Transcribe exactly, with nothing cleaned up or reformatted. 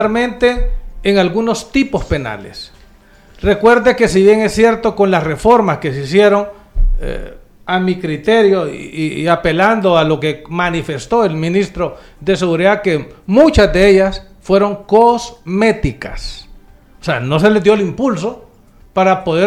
en algunos tipos penales. Recuerde que si bien es cierto con las reformas que se hicieron, eh, a mi criterio y, y apelando a lo que manifestó el ministro de Seguridad, que muchas de ellas fueron cosméticas. O sea, no se les dio el impulso para poder